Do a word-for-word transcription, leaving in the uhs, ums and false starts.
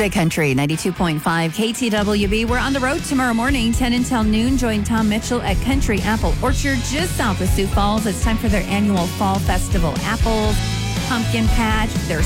Big Country, ninety-two point five K T W B. We're on the road tomorrow morning, ten until noon. Join Tom Mitchell at Country Apple Orchard just south of Sioux Falls. It's time for their annual Fall Festival. Apples, pumpkin patch, their